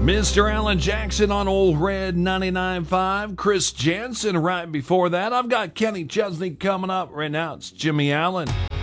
Mr. Alan Jackson on Old Red 99.5. Chris Jensen right before that. I've got Kenny Chesney coming up. Right now it's Jimmy Allen.